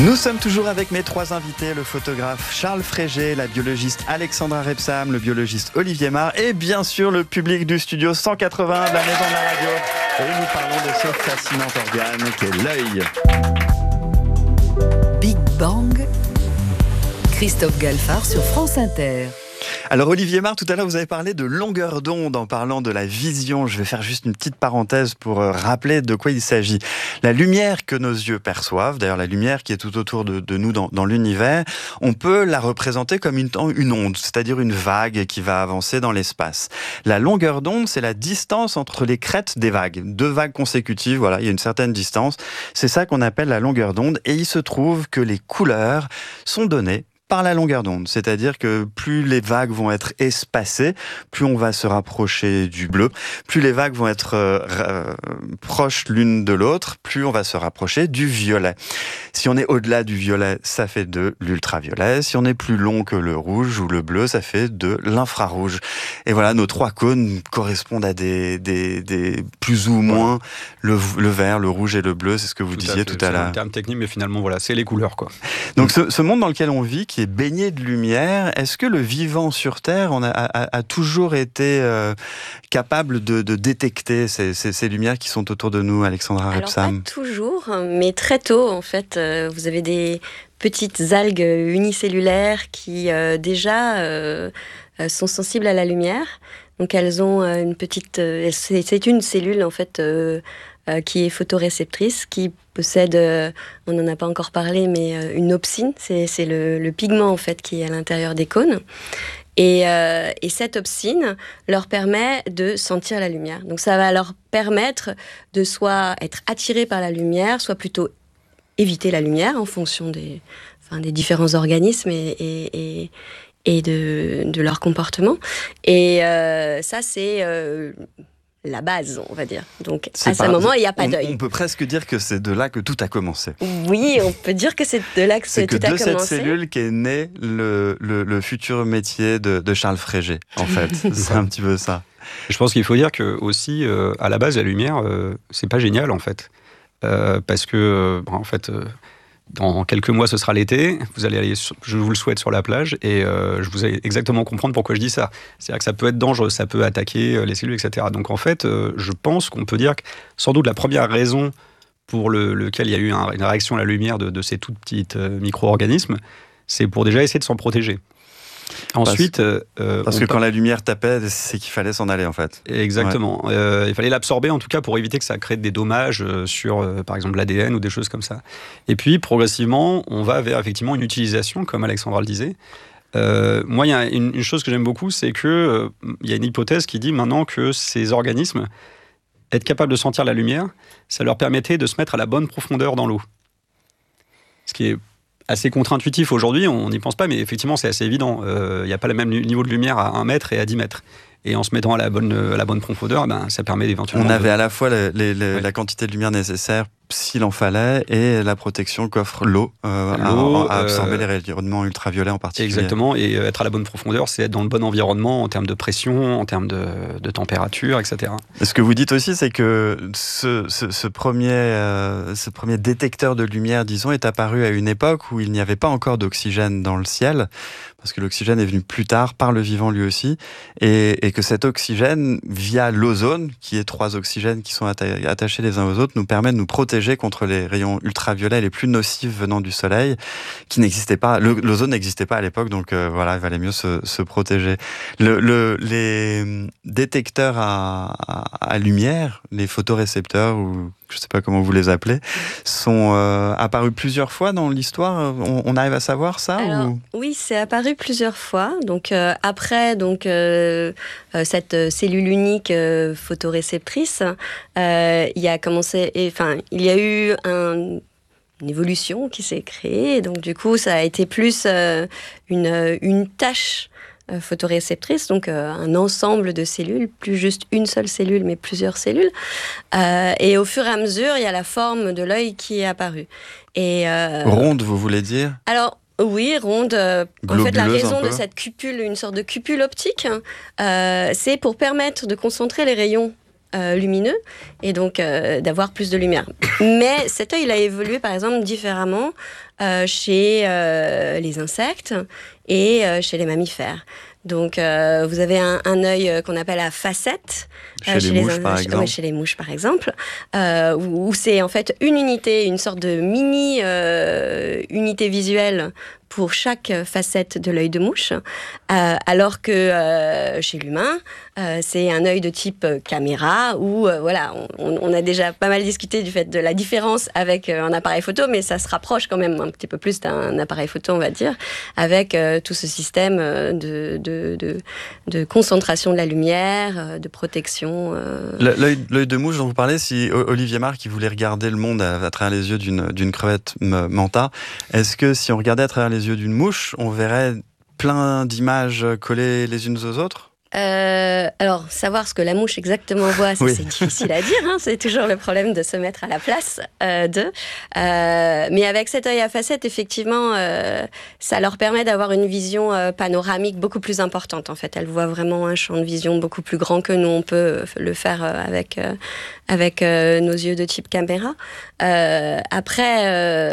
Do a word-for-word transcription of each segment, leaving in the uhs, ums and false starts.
Nous sommes toujours avec mes trois invités, le photographe Charles Frégé, la biologiste Alexandra Repsam, le biologiste Olivier Marr et bien sûr le public du studio cent quatre-vingts de la Maison de la Radio. Et nous parlons de ce fascinant organe qu'est l'œil. Big Bang, Christophe Galfard sur France Inter. Alors Olivier Marr, tout à l'heure vous avez parlé de longueur d'onde en parlant de la vision. Je vais faire juste une petite parenthèse pour rappeler de quoi il s'agit. La lumière que nos yeux perçoivent, d'ailleurs la lumière qui est tout autour de, de nous dans, dans l'univers, on peut la représenter comme une, une onde, c'est-à-dire une vague qui va avancer dans l'espace. La longueur d'onde, c'est la distance entre les crêtes des vagues. Deux vagues consécutives, voilà, il y a une certaine distance. C'est ça qu'on appelle la longueur d'onde et il se trouve que les couleurs sont données par la longueur d'onde, c'est-à-dire que plus les vagues vont être espacées, plus on va se rapprocher du bleu, plus les vagues vont être euh, proches l'une de l'autre, plus on va se rapprocher du violet. Si on est au-delà du violet, ça fait de l'ultraviolet. Si on est plus long que le rouge ou le bleu, ça fait de l'infrarouge. Et voilà, nos trois cônes correspondent à des, des, des plus ou moins le, le vert, le rouge et le bleu, c'est ce que vous tout disiez à fait, tout à l'heure. C'est un terme technique, mais finalement, voilà, c'est les couleurs, quoi. Donc ce, ce monde dans lequel on vit, qui est baigné de lumière, est-ce que le vivant sur Terre on a, a, a toujours été euh, capable de, de détecter ces, ces, ces lumières qui sont autour de nous, Alexandra Repsam? Alors pas toujours, mais très tôt en fait. Euh, vous avez des petites algues unicellulaires qui euh, déjà euh, sont sensibles à la lumière. Donc elles ont une petite, euh, c'est, c'est une cellule en fait euh, euh, qui est photoréceptrice, qui possède, euh, on n'en a pas encore parlé, mais euh, une opsine, c'est, c'est le, le pigment en fait qui est à l'intérieur des cônes. Et, euh, et cette opsine leur permet de sentir la lumière. Donc ça va leur permettre de soit être attirés par la lumière, soit plutôt éviter la lumière en fonction des, enfin, des différents organismes et, et, et, et de, de leur comportement. Et euh, ça, c'est euh, la base, on va dire. Donc, c'est à ce moment, il n'y a pas on, d'œil. On peut presque dire que c'est de là que tout a commencé. Oui, on peut dire que c'est de là que, c'est tout que a de commencé. C'est que de cette cellule qu'est né le, le, le futur métier de, de Charles Frégé, en fait. C'est un petit peu ça. Je pense qu'il faut dire que aussi, euh, à la base, la lumière, euh, c'est pas génial, en fait. Euh, parce que, euh, en fait... Euh, Dans quelques mois, ce sera l'été. Vous allez aller, sur, je vous le souhaite, sur la plage. Et euh, je vous allez exactement comprendre pourquoi je dis ça. C'est-à-dire que ça peut être dangereux, ça peut attaquer les cellules, et cetera. Donc en fait, euh, je pense qu'on peut dire que sans doute la première raison pour le, lequel il y a eu un, une réaction à la lumière de, de ces tout petits euh, micro-organismes, c'est pour déjà essayer de s'en protéger. Ensuite, parce, euh, parce que peut... quand la lumière tapait, c'est qu'il fallait s'en aller en fait. Exactement. Ouais. Euh, il fallait l'absorber en tout cas pour éviter que ça crée des dommages sur, euh, par exemple, l'A D N ou des choses comme ça. Et puis progressivement, on va vers effectivement une utilisation, comme Alexandra le disait. Euh, moi, il y a une, une chose que j'aime beaucoup, c'est que euh, il y a une hypothèse qui dit maintenant que ces organismes, être capables de sentir la lumière, ça leur permettait de se mettre à la bonne profondeur dans l'eau. Ce qui est assez contre-intuitif aujourd'hui, on n'y pense pas, mais effectivement, c'est assez évident. Il euh, n'y a pas le même niveau de lumière à un mètre et à dix mètres. Et en se mettant à la bonne, à la bonne profondeur, ben, ça permet éventuellement... On avait de... à la fois les, les, les, ouais. la quantité de lumière nécessaire s'il en fallait et la protection qu'offre l'eau, euh, l'eau à, à absorber euh, les rayonnements ultraviolets en particulier. Exactement, et être à la bonne profondeur, c'est être dans le bon environnement en termes de pression, en termes de, de température, et cetera. Et ce que vous dites aussi, c'est que ce, ce, ce, premier, euh, ce premier détecteur de lumière, disons, est apparu à une époque où il n'y avait pas encore d'oxygène dans le ciel, parce que l'oxygène est venu plus tard par le vivant lui aussi, et, et que cet oxygène, via l'ozone, qui est trois oxygènes qui sont atta- attachés les uns aux autres, nous permet de nous protéger contre les rayons ultraviolets les plus nocifs venant du soleil, qui n'existaient pas. Le, l'ozone n'existait pas à l'époque, donc euh, voilà, il valait mieux se, se protéger. Le, le, les détecteurs à, à, à lumière, les photorécepteurs, ou je ne sais pas comment vous les appelez, sont euh, apparus plusieurs fois dans l'histoire. On, on arrive à savoir ça? Alors, ou... Oui, c'est apparu plusieurs fois. Donc euh, après, donc euh, euh, cette cellule unique euh, photoréceptrice, euh, il y a commencé, enfin, il y a eu un une évolution qui s'est créée. Donc, du coup, ça a été plus euh, une, une tâche euh, photoréceptrice, donc euh, un ensemble de cellules, plus juste une seule cellule, mais plusieurs cellules. Euh, et au fur et à mesure, il y a la forme de l'œil qui est apparue. Et, euh, ronde, vous voulez dire? Alors, oui, ronde. Euh, en fait, la raison de cette cupule, une sorte de cupule optique, euh, c'est pour permettre de concentrer les rayons euh, lumineux et donc euh, d'avoir plus de lumière. Mais cet œil, il a évolué par exemple différemment euh, chez euh, les insectes et euh, chez les mammifères. Donc, euh, vous avez un, un œil qu'on appelle à facette. Chez, euh, chez les mouches, les, par chez, exemple. Ouais, chez les mouches, par exemple. Euh, où, où c'est en fait une unité, une sorte de mini euh, unité visuelle pour chaque facette de l'œil de mouche. Euh, alors que euh, chez l'humain, euh, c'est un œil de type caméra où, euh, voilà, on, on a déjà pas mal discuté du fait de la différence avec euh, un appareil photo, mais ça se rapproche quand même un petit peu plus d'un appareil photo, on va dire, avec euh, tout ce système de, de, de, de concentration de la lumière, de protection. Euh... L'œil, l'œil de mouche dont vous parlez, si Olivier Marc qui voulait regarder le monde à, à travers les yeux d'une, d'une crevette manta, est-ce que si on regardait à travers les yeux d'une mouche, on verrait plein d'images collées les unes aux autres ? Euh, alors, savoir ce que la mouche exactement voit, ça, oui. c'est difficile à dire. Hein, c'est toujours le problème de se mettre à la place euh, d'eux. Euh, mais avec cet œil à facettes, effectivement, euh, ça leur permet d'avoir une vision euh, panoramique beaucoup plus importante. En fait, elles voient vraiment un champ de vision beaucoup plus grand que nous, on peut le faire euh, avec, euh, avec euh, nos yeux de type caméra. Euh, après...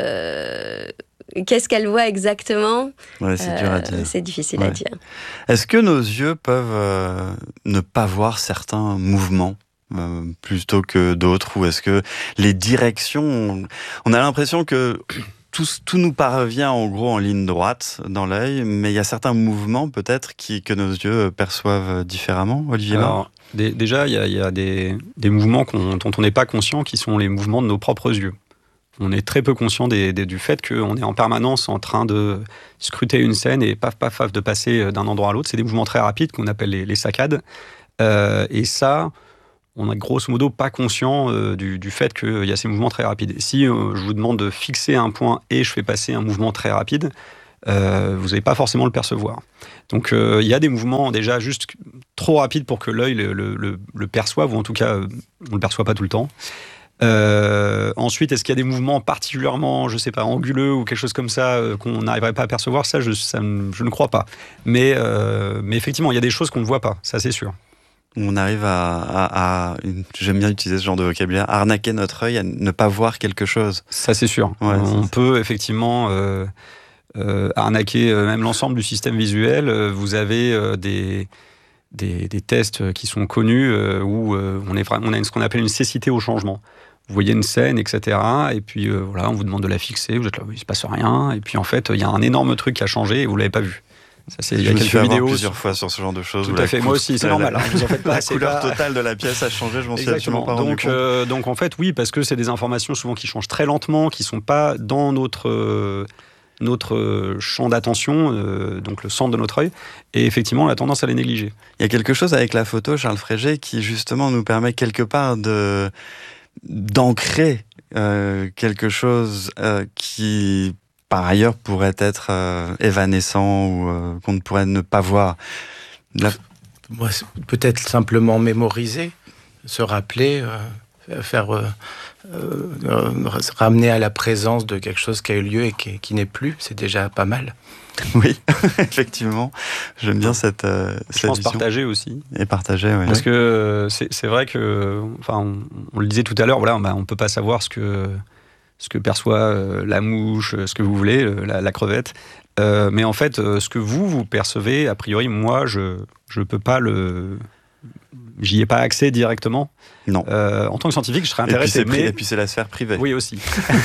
Euh, Qu'est-ce qu'elle voit exactement ? Ouais, c'est euh, dur à dire. C'est difficile ouais. à dire. Est-ce que nos yeux peuvent euh, ne pas voir certains mouvements euh, plutôt que d'autres ? Ou est-ce que les directions... On, on a l'impression que tout, tout nous parvient en gros en ligne droite dans l'œil, mais il y a certains mouvements peut-être qui, que nos yeux perçoivent différemment, Olivier Marc ? Déjà, il y a, y a des, des mouvements qu'on, dont on n'est pas conscient qui sont les mouvements de nos propres yeux. On est très peu conscient des, des, du fait qu'on est en permanence en train de scruter une scène et paf, paf, paf, de passer d'un endroit à l'autre. C'est des mouvements très rapides qu'on appelle les, les saccades. Euh, et ça, on n'est grosso modo pas conscient euh, du, du fait qu'il y a ces mouvements très rapides. Et si euh, je vous demande de fixer un point et je fais passer un mouvement très rapide, euh, vous n'allez pas forcément le percevoir. Donc euh, il y a des mouvements déjà juste trop rapides pour que l'œil le, le, le, le perçoive, ou en tout cas, euh, on ne le perçoit pas tout le temps. Euh, ensuite, est-ce qu'il y a des mouvements particulièrement, je sais pas, anguleux ou quelque chose comme ça euh, qu'on n'arriverait pas à percevoir ? Ça, je, ça, je ne crois pas. Mais, euh, mais effectivement, il y a des choses qu'on ne voit pas, ça c'est sûr. On arrive à, à, à une, j'aime bien utiliser ce genre de vocabulaire, arnaquer notre œil à ne pas voir quelque chose. Ça c'est sûr. Ouais, on c'est peut ça. effectivement euh, euh, arnaquer euh, même l'ensemble du système visuel. Euh, vous avez euh, des... Des, des tests qui sont connus euh, où euh, on, est, on a ce qu'on appelle une cécité au changement. Vous voyez une scène, et cetera. Et puis euh, voilà, on vous demande de la fixer, vous êtes là, il ne se passe rien. Et puis en fait, il y a un énorme truc qui a changé et vous ne l'avez pas vu. Ça, c'est, il y a quelques vidéos plusieurs fois sur ce genre de choses. Tout à fait, moi aussi, c'est la, normal. Hein, vous en faites pas, la c'est couleur pas... totale de la pièce a changé, je m'en suis absolument pas rendu donc, compte. Euh, donc en fait, oui, parce que c'est des informations souvent qui changent très lentement, qui ne sont pas dans notre... Euh, notre champ d'attention, euh, donc le centre de notre œil, et effectivement, on a tendance à les négliger. Il y a quelque chose avec la photo, Charles Frégé, qui justement nous permet quelque part de, d'ancrer euh, quelque chose euh, qui, par ailleurs, pourrait être euh, évanescent ou euh, qu'on ne pourrait ne pas voir. La... Moi, peut-être simplement mémoriser, se rappeler, euh, faire... Euh... Euh, euh, ramener à la présence de quelque chose qui a eu lieu et qui, qui n'est plus, c'est déjà pas mal. Oui, effectivement. J'aime bien cette, euh, Je cette pense vision. Partager aussi. Et partager, oui. Parce que c'est, c'est vrai que, enfin, on, on le disait tout à l'heure, voilà, on ne peut pas savoir ce que, ce que perçoit euh, la mouche, ce que vous voulez, la, la crevette. Euh, mais en fait, euh, ce que vous, vous percevez, a priori, moi, je ne peux pas le... J'y ai pas accès directement. Non. Euh, en tant que scientifique, je serais intéressé. Et puis c'est, mais... et puis c'est la sphère privée. Oui, aussi.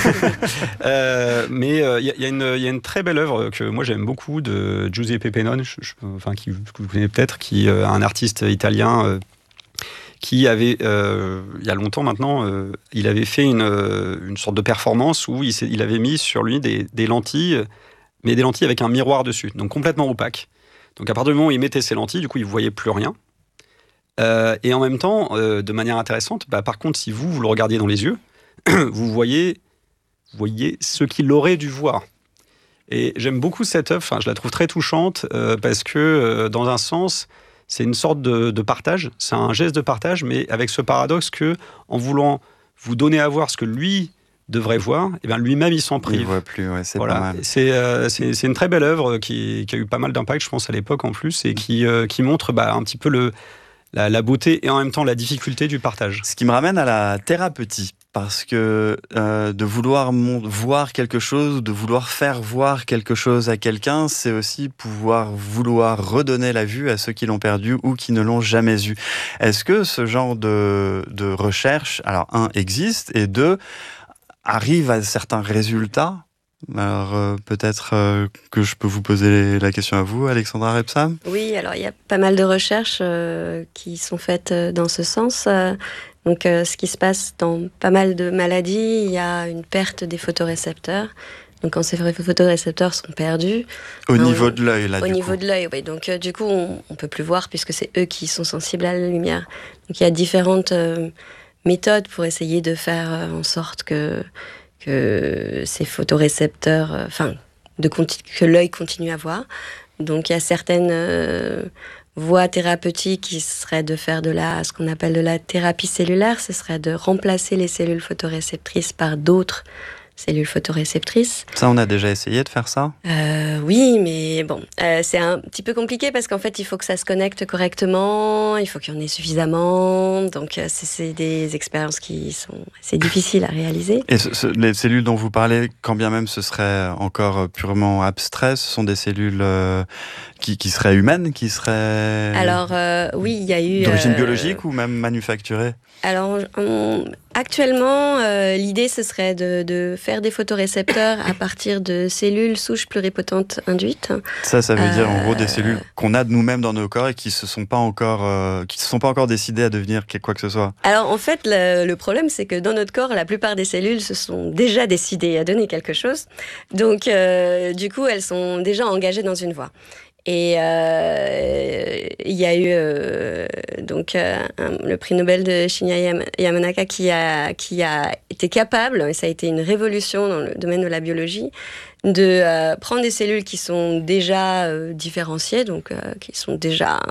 euh, mais il euh, y, y, y a une très belle œuvre que moi j'aime beaucoup de Giuseppe Pennone, je, je, enfin, qui, que vous connaissez peut-être, qui est euh, un artiste italien euh, qui avait, euh, il y a longtemps maintenant, euh, il avait fait une, euh, une sorte de performance où il, il avait mis sur lui des, des lentilles, mais des lentilles avec un miroir dessus, donc complètement opaque. Donc à partir du moment où il mettait ses lentilles, du coup il ne voyait plus rien. Euh, et en même temps, euh, de manière intéressante, bah, par contre, si vous, vous le regardiez dans les yeux, vous voyez, vous voyez ce qu'il aurait dû voir. Et j'aime beaucoup cette œuvre, enfin, je la trouve très touchante, euh, parce que, euh, dans un sens, c'est une sorte de, de partage, c'est un geste de partage, mais avec ce paradoxe que, en voulant vous donner à voir ce que lui devrait voir, et bien lui-même il s'en prive. Il ne voit plus, ouais, c'est voilà. pas mal. C'est, euh, c'est, c'est une très belle œuvre qui, qui a eu pas mal d'impact, je pense, à l'époque en plus, et qui, euh, qui montre bah, un petit peu le... la, la beauté et en même temps la difficulté du partage. Ce qui me ramène à la thérapeutie. Parce que euh, de vouloir mon- voir quelque chose, de vouloir faire voir quelque chose à quelqu'un, c'est aussi pouvoir vouloir redonner la vue à ceux qui l'ont perdu ou qui ne l'ont jamais eu. Est-ce que ce genre de, de recherche, alors un, existe, et deux, arrive à certains résultats? Alors euh, peut-être euh, que je peux vous poser la question à vous, Alexandra Rebsam. Oui, alors il y a pas mal de recherches euh, qui sont faites euh, dans ce sens. Euh, donc euh, ce qui se passe dans pas mal de maladies, il y a une perte des photorécepteurs. Donc quand ces photorécepteurs sont perdus... Au ben, niveau on, de l'œil, là, Au du niveau coup. de l'œil, oui. Donc euh, du coup, on ne peut plus voir puisque c'est eux qui sont sensibles à la lumière. Donc il y a différentes euh, méthodes pour essayer de faire euh, en sorte que... que ces photorécepteurs, enfin, euh, de conti- que l'œil continue à voir. Donc, il y a certaines euh, voies thérapeutiques qui seraient de faire de la, ce qu'on appelle de la thérapie cellulaire. Ce serait de remplacer les cellules photoréceptrices par d'autres cellules photoréceptrices. Ça, on a déjà essayé de faire ça? Euh, oui, mais bon, euh, c'est un petit peu compliqué parce qu'en fait, il faut que ça se connecte correctement, il faut qu'il y en ait suffisamment. Donc, euh, c'est, c'est des expériences qui sont assez difficiles à réaliser. Et ce, ce, les cellules dont vous parlez, quand bien même ce serait encore purement abstrait, ce sont des cellules euh, qui, qui seraient humaines, qui seraient Alors, euh, oui, il y a eu... d'origine euh, biologique ou même manufacturées? Alors, on- actuellement, euh, l'idée, ce serait de, de faire des photorécepteurs à partir de cellules souches pluripotentes induites. Ça, ça veut dire en Euh, gros des cellules qu'on a de nous-mêmes dans nos corps et qui se sont pas encore, euh, qui se sont pas encore décidées à devenir quoi que ce soit. Alors, en fait, le, le problème, c'est que dans notre corps, la plupart des cellules se sont déjà décidées à donner quelque chose. Donc, euh, du coup, elles sont déjà engagées dans une voie. Et euh, il y a eu euh, donc euh, un- le prix Nobel de Shinya Yam- Yamanaka qui a qui a été capable, et ça a été une révolution dans le domaine de la biologie, de euh, prendre des cellules qui sont déjà euh, différenciées, donc euh, qui sont déjà